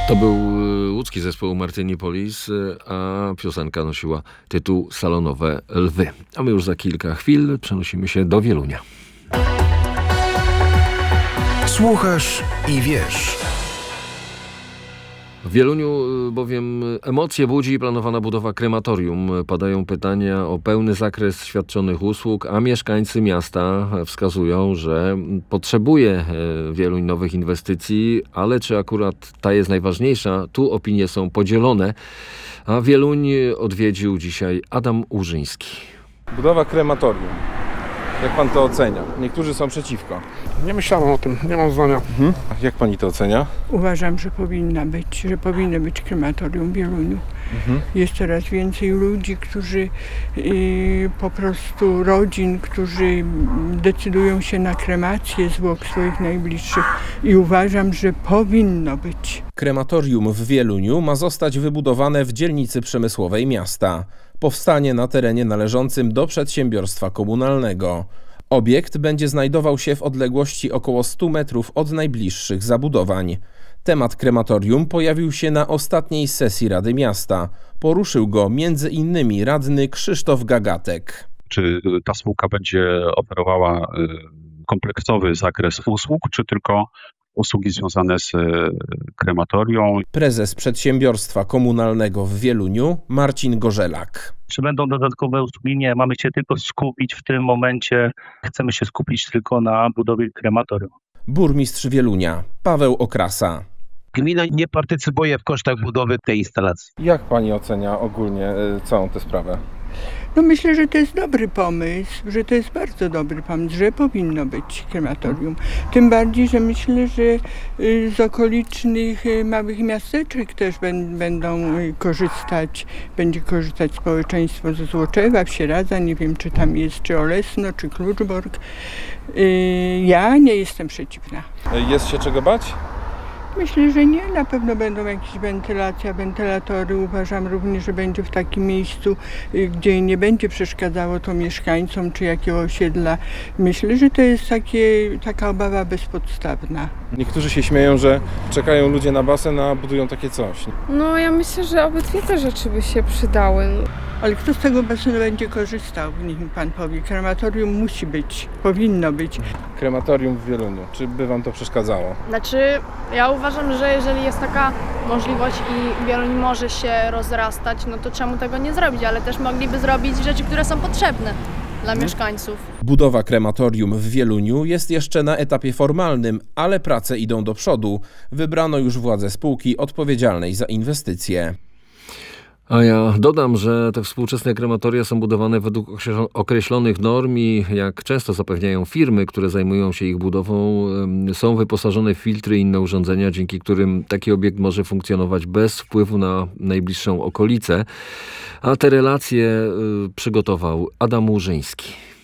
To był łódzki zespół Martyni Polis, a piosenka nosiła tytuł Salonowe Lwy. A my już za kilka chwil przenosimy się do Wielunia. Słuchasz i wiesz. W Wieluniu bowiem emocje budzi planowana budowa krematorium. Padają pytania o pełny zakres świadczonych usług, a mieszkańcy miasta wskazują, że potrzebuje Wieluń nowych inwestycji, ale czy akurat ta jest najważniejsza? Tu opinie są podzielone, a Wieluń odwiedził dzisiaj Adam Łużyński. Budowa krematorium. Jak pan to ocenia? Niektórzy są przeciwko. Nie myślałem o tym, nie mam zdania. Jak pani to ocenia? Uważam, że powinno być krematorium w Wieluniu. Jest coraz więcej ludzi, którzy po prostu rodzin, którzy decydują się na kremację zwłok swoich najbliższych i uważam, że powinno być. Krematorium w Wieluniu ma zostać wybudowane w dzielnicy przemysłowej miasta. Powstanie na terenie należącym do przedsiębiorstwa komunalnego. Obiekt będzie znajdował się w odległości około 100 metrów od najbliższych zabudowań. Temat krematorium pojawił się na ostatniej sesji Rady Miasta. Poruszył go m.in. radny Krzysztof Gagatek. Czy ta spółka będzie oferowała kompleksowy zakres usług, czy tylko usługi związane z krematorią? Prezes przedsiębiorstwa komunalnego w Wieluniu Marcin Gorzelak. Czy będą dodatkowe usługi? Nie, mamy się tylko skupić w tym momencie. Chcemy się skupić tylko na budowie krematorium. Burmistrz Wielunia Paweł Okrasa. Gmina nie partycypuje w kosztach budowy tej instalacji. Jak pani ocenia ogólnie całą tę sprawę? No myślę, że to jest dobry pomysł, że to jest bardzo dobry pomysł, że powinno być krematorium. Tym bardziej, że myślę, że z okolicznych małych miasteczek też będzie korzystać społeczeństwo ze Złoczewa, Wsieradza, nie wiem czy tam jest, czy Olesno, czy Kluczbork. Ja nie jestem przeciwna. Jest się czego bać? Myślę, że nie. Na pewno będą jakieś wentylatory. Uważam również, że będzie w takim miejscu, gdzie nie będzie przeszkadzało to mieszkańcom czy jakiego osiedla. Myślę, że to jest taka obawa bezpodstawna. Niektórzy się śmieją, że czekają ludzie na basen, a budują takie coś. No ja myślę, że obydwie te rzeczy by się przydały. Ale kto z tego basenu będzie korzystał? Niech mi pan powie. Krematorium musi być, powinno być. Krematorium w Wieluniu. Czy by wam to przeszkadzało? Znaczy, ja uważam, że jeżeli jest taka możliwość i Wieluń może się rozrastać, no to czemu tego nie zrobić? Ale też mogliby zrobić rzeczy, które są potrzebne dla mieszkańców. Budowa krematorium w Wieluniu jest jeszcze na etapie formalnym, ale prace idą do przodu. Wybrano już władze spółki odpowiedzialnej za inwestycje. A ja dodam, że te współczesne krematoria są budowane według określonych norm i jak często zapewniają firmy, które zajmują się ich budową, są wyposażone w filtry i inne urządzenia, dzięki którym taki obiekt może funkcjonować bez wpływu na najbliższą okolicę. A te relacje przygotował Adam Łużyński.